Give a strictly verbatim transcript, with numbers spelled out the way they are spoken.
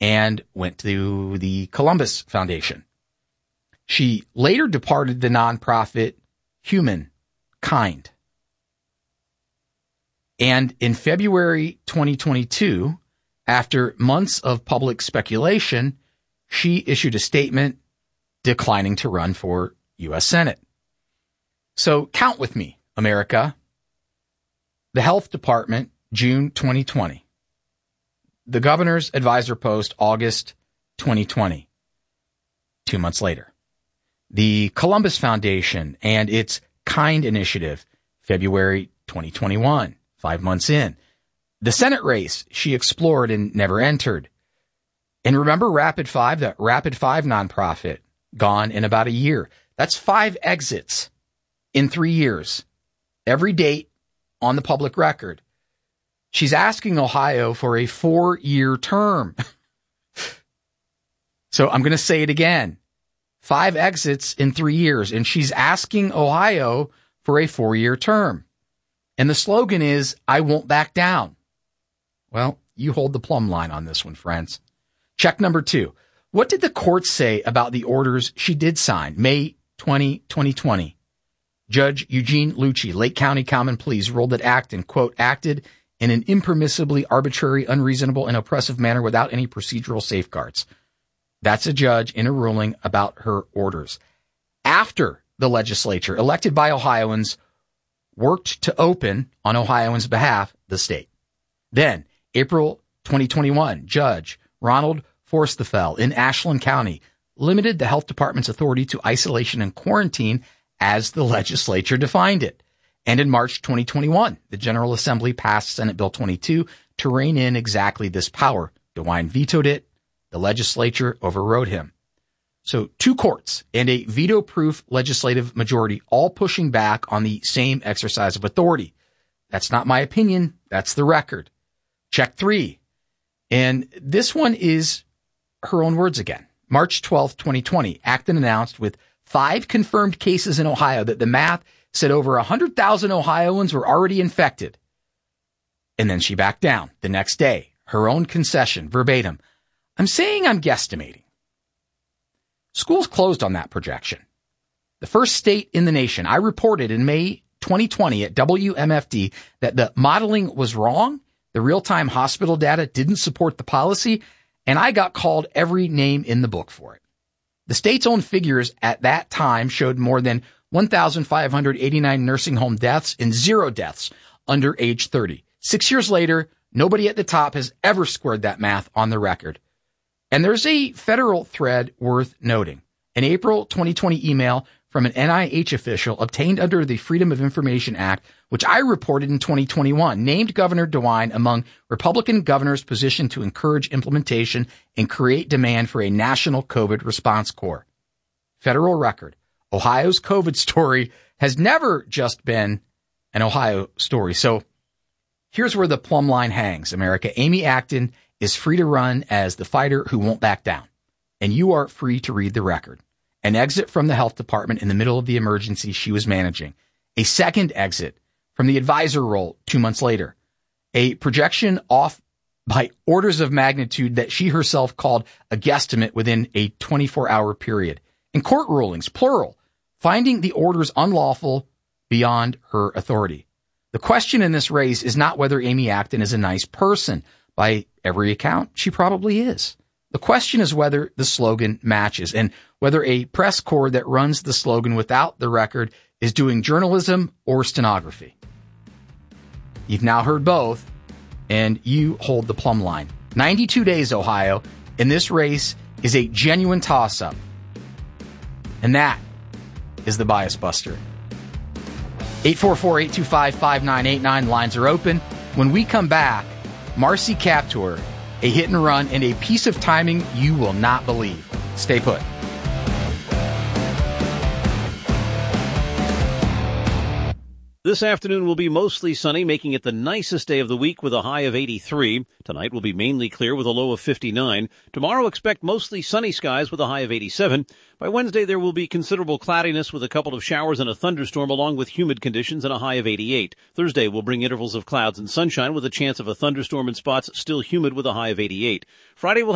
and went to the Columbus Foundation. She later departed the nonprofit Humankind. And in February twenty twenty-two, after months of public speculation, she issued a statement declining to run for U S Senate. So count with me, America. The Health Department, June twenty twenty. The Governor's Advisor Post, August twenty twenty. Two months later. The Columbus Foundation and its Kind Initiative, February twenty twenty-one. Five months in. The Senate race she explored and never entered. And remember Rapid Five, the Rapid Five nonprofit, gone in about a year. That's five exits in three years. Every date on the public record. She's asking Ohio for a four-year term. So I'm going to say it again. Five exits in three years, and she's asking Ohio for a four-year term. And the slogan is, I won't back down. Well, you hold the plumb line on this one, friends. Check number two. What did the court say about the orders she did sign? May twentieth, twenty twenty. Judge Eugene Lucci, Lake County Common Pleas, ruled that Acton, quote, acted in an impermissibly arbitrary, unreasonable, and oppressive manner without any procedural safeguards. That's a judge in a ruling about her orders. After the legislature, elected by Ohioans, worked to open, on Ohioans' behalf, the state. Then, April twenty twenty-one, Judge Ronald Forstafel in Ashland County limited the health department's authority to isolation and quarantine as the legislature defined it. And in March twenty twenty-one, the General Assembly passed Senate Bill twenty-two to rein in exactly this power. DeWine vetoed it. The legislature overrode him. So two courts and a veto-proof legislative majority all pushing back on the same exercise of authority. That's not my opinion. That's the record. Check three. And this one is her own words again. March twelfth, twenty twenty, Acton announced with five confirmed cases in Ohio that the math said over one hundred thousand Ohioans were already infected. And then she backed down the next day. Her own concession, verbatim. I'm saying I'm guesstimating. Schools closed on that projection. The first state in the nation. I reported in May twenty twenty at W M F D that the modeling was wrong. The real-time hospital data didn't support the policy, and I got called every name in the book for it. The state's own figures at that time showed more than one thousand five hundred eighty-nine nursing home deaths and zero deaths under age thirty. Six years later, nobody at the top has ever squared that math on the record. And there's a federal thread worth noting. An April twenty twenty email from an N I H official obtained under the Freedom of Information Act, which I reported in twenty twenty-one, named Governor DeWine among Republican governors positioned to encourage implementation and create demand for a national COVID response corps. Federal record. Ohio's COVID story has never just been an Ohio story. So here's where the plumb line hangs, America. Amy Acton is free to run as the fighter who won't back down. And you are free to read the record. An exit from the health department in the middle of the emergency she was managing. A second exit from the advisor role two months later. A projection off by orders of magnitude that she herself called a guesstimate within a twenty-four hour period. And court rulings, plural, finding the orders unlawful beyond her authority. The question in this race is not whether Amy Acton is a nice person. By every account, she probably is. The question is whether the slogan matches and whether a press corps that runs the slogan without the record is doing journalism or stenography. You've now heard both, and you hold the plumb line. ninety-two days, Ohio, and this race is a genuine toss-up. And that is the Bias Buster. eight four four, eight two five, five nine eight nine. Lines are open. When we come back, Marcy Kaptur, a hit and run, and a piece of timing you will not believe. Stay put. This afternoon will be mostly sunny, making it the nicest day of the week with a high of eighty-three. Tonight will be mainly clear with a low of fifty-nine. Tomorrow expect mostly sunny skies with a high of eighty-seven. By Wednesday there will be considerable cloudiness with a couple of showers and a thunderstorm along with humid conditions and a high of eighty-eight. Thursday will bring intervals of clouds and sunshine with a chance of a thunderstorm in spots, still humid with a high of eighty-eight. Friday will